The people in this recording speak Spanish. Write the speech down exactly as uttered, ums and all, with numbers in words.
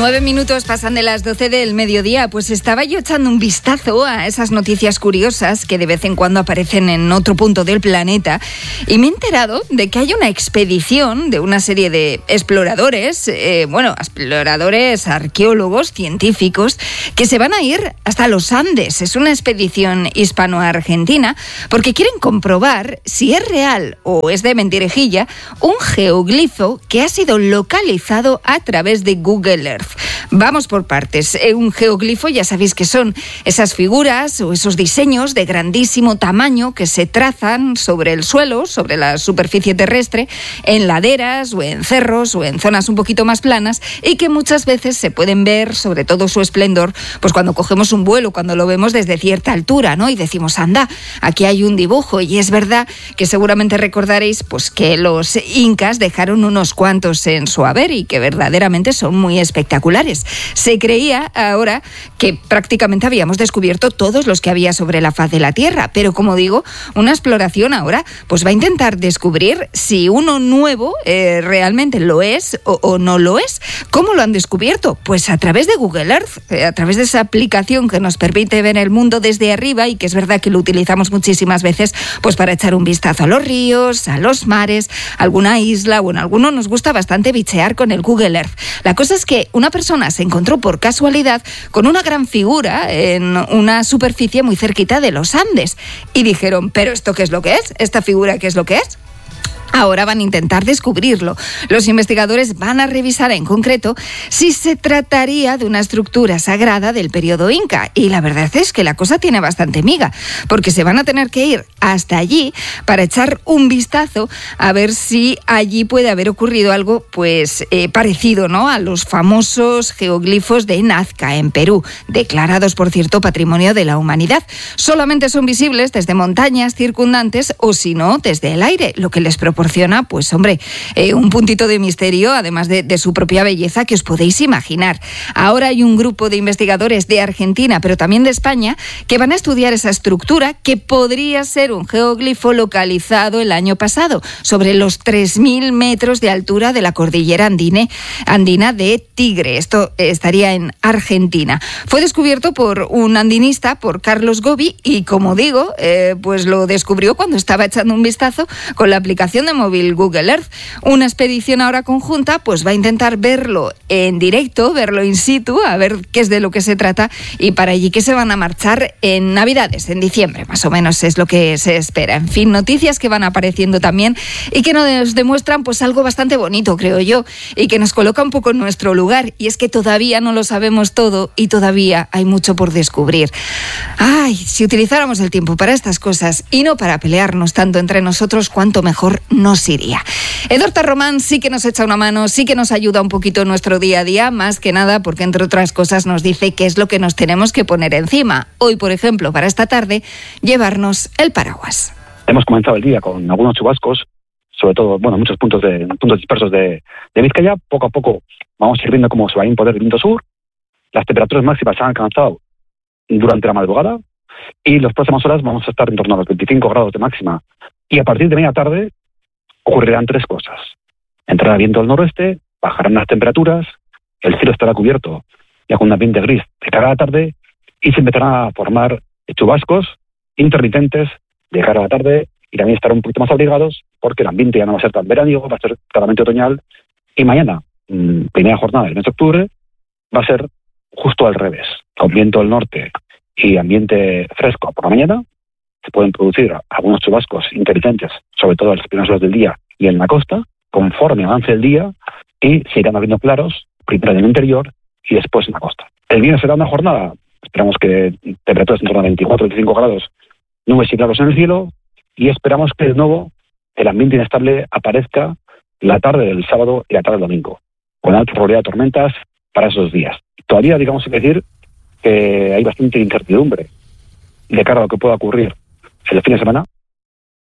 Nueve minutos pasan de las doce del mediodía. Pues estaba yo echando un vistazo a esas noticias curiosas que de vez en cuando aparecen en otro punto del planeta y me he enterado de que hay una expedición de una serie de exploradores, eh, bueno, exploradores, arqueólogos, científicos, que se van a ir hasta los Andes. Es una expedición hispano-argentina porque quieren comprobar si es real o es de mentirejilla un geoglifo que ha sido localizado a través de Google Earth. Vamos por partes. Un geoglifo, ya sabéis que son esas figuras o esos diseños de grandísimo tamaño que se trazan sobre el suelo, sobre la superficie terrestre, en laderas o en cerros o en zonas un poquito más planas y que muchas veces se pueden ver, sobre todo su esplendor, pues cuando cogemos un vuelo, cuando lo vemos desde cierta altura, ¿no? Y decimos, anda, aquí hay un dibujo. Y es verdad que seguramente recordaréis pues que los incas dejaron unos cuantos en su haber y que verdaderamente son muy espectaculares. Se creía ahora que prácticamente habíamos descubierto todos los que había sobre la faz de la Tierra, pero como digo, una exploración ahora pues va a intentar descubrir si uno nuevo eh, realmente lo es o, o no lo es. ¿Cómo lo han descubierto? Pues a través de Google Earth, eh, a través de esa aplicación que nos permite ver el mundo desde arriba y que es verdad que lo utilizamos muchísimas veces pues para echar un vistazo a los ríos, a los mares, a alguna isla. Bueno, a algunos nos gusta bastante bichear con el Google Earth. La cosa es que una persona se encontró por casualidad con una gran figura en una superficie muy cerquita de los Andes y dijeron, ¿pero esto qué es lo que es? ¿Esta figura qué es lo que es? Ahora van a intentar descubrirlo. Los investigadores van a revisar en concreto si se trataría de una estructura sagrada del periodo inca. Y la verdad es que la cosa tiene bastante miga, porque se van a tener que ir hasta allí para echar un vistazo a ver si allí puede haber ocurrido algo pues eh, parecido, ¿no?, a los famosos geoglifos de Nazca en Perú, declarados, por cierto, Patrimonio de la Humanidad. Solamente son visibles desde montañas circundantes o, si no, desde el aire, lo que les proporciona proporciona, pues hombre, eh, un puntito de misterio, además de, de su propia belleza, que os podéis imaginar. Ahora hay un grupo de investigadores de Argentina, pero también de España, que van a estudiar esa estructura que podría ser un geoglifo localizado el año pasado, sobre los tres mil metros de altura de la cordillera andine, andina de Tigre. Esto estaría en Argentina. Fue descubierto por un andinista, por Carlos Gobi, y como digo, eh, pues lo descubrió cuando estaba echando un vistazo con la aplicación de móvil Google Earth. Una expedición ahora conjunta pues va a intentar verlo en directo, verlo in situ, a ver qué es de lo que se trata, y para allí que se van a marchar en Navidades, en diciembre, más o menos es lo que se espera. En fin, noticias que van apareciendo también y que nos demuestran pues algo bastante bonito, creo yo, y que nos coloca un poco en nuestro lugar, y es que todavía no lo sabemos todo y todavía hay mucho por descubrir. Ay, si utilizáramos el tiempo para estas cosas y no para pelearnos tanto entre nosotros, cuánto mejor nos iría. Edorta Román sí que nos echa una mano, sí que nos ayuda un poquito en nuestro día a día, más que nada porque, entre otras cosas, nos dice qué es lo que nos tenemos que poner encima. Hoy, por ejemplo, para esta tarde, llevarnos el paraguas. Hemos comenzado el día con algunos chubascos, sobre todo, bueno, muchos puntos de puntos dispersos de, de Vizcaya. Poco a poco vamos a ir viendo cómo se va a imponer el viento sur. Las temperaturas máximas se han alcanzado durante la madrugada y las próximas horas vamos a estar en torno a los veinticinco grados de máxima. Y a partir de media tarde ocurrirán tres cosas. Entrará viento del noroeste, bajarán las temperaturas, el cielo estará cubierto ya con un ambiente gris de cara a la tarde y se empezarán a formar chubascos intermitentes de cara a la tarde, y también estarán un poquito más abrigados porque el ambiente ya no va a ser tan veraniego, va a ser claramente otoñal. Y mañana, mmm, primera jornada del mes de octubre, va a ser justo al revés, con viento del norte y ambiente fresco por la mañana. Se pueden producir algunos chubascos intermitentes, sobre todo en las primeras horas del día y en la costa, conforme avance el día, y se irán abriendo claros, primero en el interior y después en la costa. El viernes será una jornada, esperamos que temperaturas en torno a veinticuatro a veinticinco grados, nubes y claros en el cielo, y esperamos que de nuevo el ambiente inestable aparezca la tarde del sábado y la tarde del domingo, con alta probabilidad de tormentas para esos días. Todavía, digamos, hay que decir que hay bastante incertidumbre de cara a lo que pueda ocurrir el fin de semana,